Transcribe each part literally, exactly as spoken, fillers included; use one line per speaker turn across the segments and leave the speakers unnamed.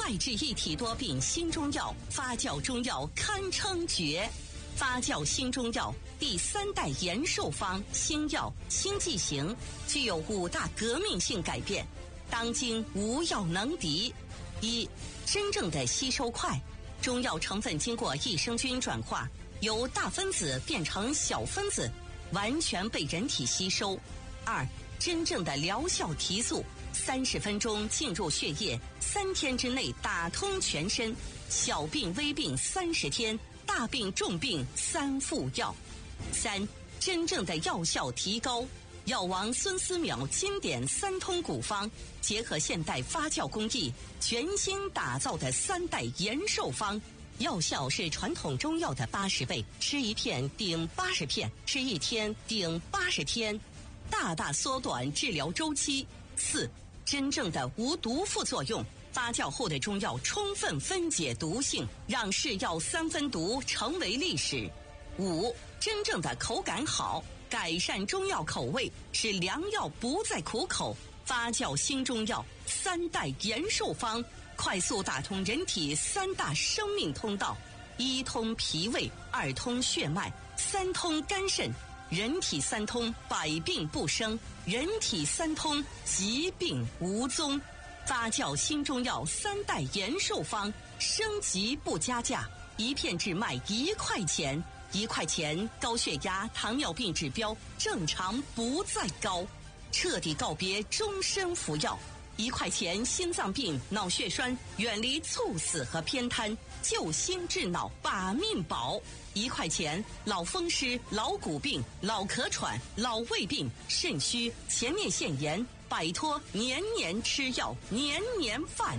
外治一体多病新中药，发酵中药堪称绝。发酵新中药第三代延寿方新药新剂型，具有五大革命性改变，当今无药能敌。一、真正的吸收快，中药成分经过益生菌转化，由大分子变成小分子，完全被人体吸收。二、真正的疗效提速，三十分钟进入血液，三天之内打通全身，小病微病三十天，大病重病三副药。三、真正的药效提高，药王孙思邈经典三通古方，结合现代发酵工艺，全新打造的三代延寿方，药效是传统中药的八十倍，吃一片顶八十片，吃一天顶八十天，大大缩短治疗周期。四、真正的无毒副作用，发酵后的中药充分分解毒性，让是药三分毒成为历史。五、真正的口感好，改善中药口味，使良药不再苦口。发酵新中药三代延寿方，快速打通人体三大生命通道：一通脾胃，二通血脉，三通肝肾。人体三通，百病不生；人体三通，疾病无踪。发酵新中药三代延寿方，升级不加价，一片只卖一块钱。一块钱，高血压、糖尿病指标正常不再高，彻底告别终身服药。一块钱，心脏病、脑血栓远离猝死和偏瘫，救心治脑把命保。一块钱，老风湿、老骨病、老咳喘、老胃病、肾虚、前列腺炎，摆脱年年吃药、年年犯。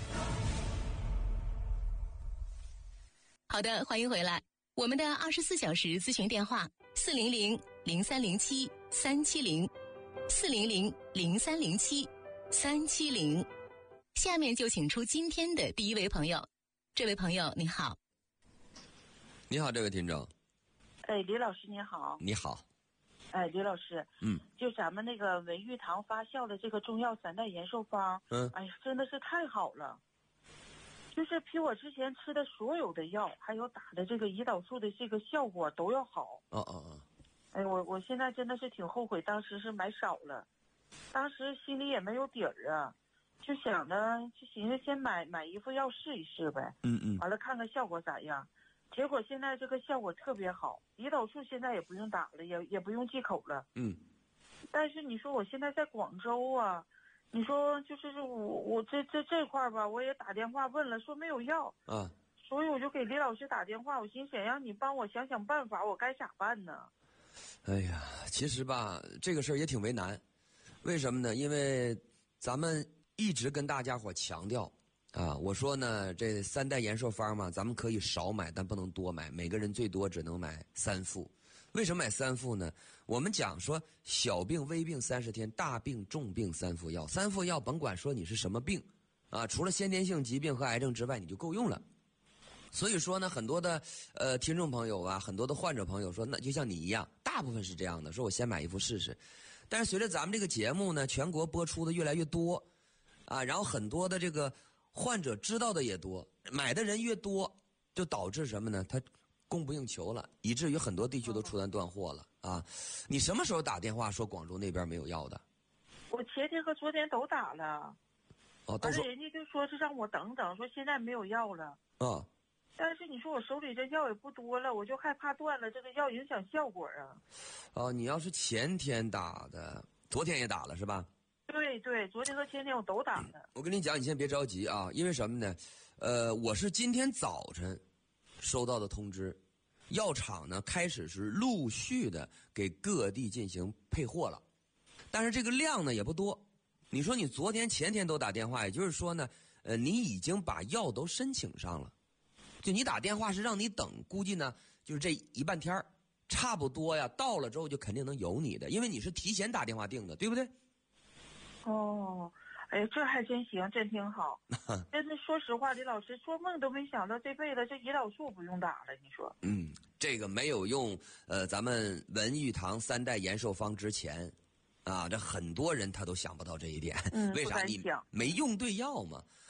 好的，欢迎回来。我们的二十四小时咨询电话：四零零零三零七三七零，四零零零三零七三七零。下面就请出今天的第一位朋友。这位朋友，你好。
你好，这位听众。
哎，李老师你好。
你好。
哎，李老师，
嗯，
就咱们那个文玉堂发酵的这个中药三代延寿方，
嗯，
哎呀，真的是太好了。就是比我之前吃的所有的药，还有打的这个胰岛素的这个效果都要好。
哦哦哦。
哎，我我现在真的是挺后悔，当时是买少了，当时心里也没有底儿啊，就想着就寻思先买买一副药试一试呗。
嗯嗯。
完了看看效果咋样。结果现在这个效果特别好，胰岛素现在也不用打了，也也不用忌口了。
嗯。
但是你说我现在在广州啊。你说就是我我这这这块吧，我也打电话问了，说没有药
啊，
所以我就给李老师打电话，我心想让你帮我想想办法，我该咋办呢？
哎呀，其实吧，这个事儿也挺为难，为什么呢？因为咱们一直跟大家伙强调啊，我说呢，这三代延寿方嘛，咱们可以少买，但不能多买，每个人最多只能买三副。为什么买三副呢？我们讲说小病微病三十天，大病重病三副药。三副药甭管说你是什么病啊，除了先天性疾病和癌症之外，你就够用了。所以说呢，很多的呃听众朋友啊，很多的患者朋友说，那就像你一样，大部分是这样的，说我先买一副试试。但是随着咱们这个节目呢，全国播出的越来越多啊，然后很多的这个患者知道的也多，买的人越多，就导致什么呢？他供不应求了，以至于很多地区都出单断货了啊！你什么时候打电话说广州那边没有药的？
我前天和昨天都打了，
哦，都说
人家就说是让我等等，说现在没有药了。
啊，
但是你说我手里这药也不多了，我就害怕断了这个药影响效果啊。
哦，你要是前天打的，昨天也打了是吧？
对对，昨天和前天我都打了。
我跟你讲，你先别着急啊，因为什么呢？呃，我是今天早晨收到的通知，药厂呢开始是陆续的给各地进行配货了，但是这个量呢也不多。你说你昨天前天都打电话，也就是说呢，呃，你已经把药都申请上了，就你打电话是让你等，估计呢就是这一半天差不多呀，到了之后就肯定能有你的，因为你是提前打电话订的，对不对？
哦，哎呀，这还真行，真挺好。真的，说实话，李老师做梦都没想到这辈子这胰岛素不用打了。你说？
嗯，这个没有用呃咱们文玉堂三代延寿方之前，啊，这很多人他都想不到这一点。
嗯，
为啥？你没用对药嘛？